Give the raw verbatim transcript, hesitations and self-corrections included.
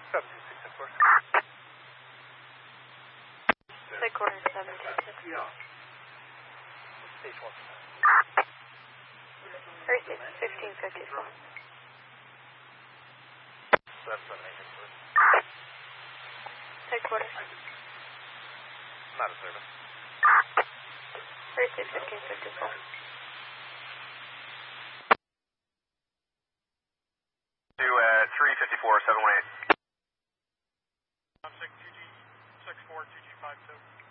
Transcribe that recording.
seven two six six four. Headquarters seven two six. Stage one. Airspace fifteen fifty-four. seven seven eight six four. Headquarters. Not a service. Airspace fifteen fifty-four. To uh, three fifty-four, seven one eight. I'm six two G six four two G five two.